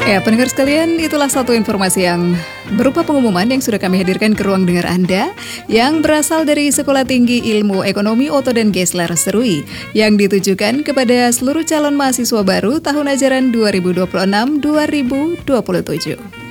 Ya, pendengar sekalian, itulah satu informasi yang berupa pengumuman yang sudah kami hadirkan ke ruang dengar Anda yang berasal dari Sekolah Tinggi Ilmu Ekonomi Otto dan Geisler Serui yang ditujukan kepada seluruh calon mahasiswa baru tahun ajaran 2026-2027.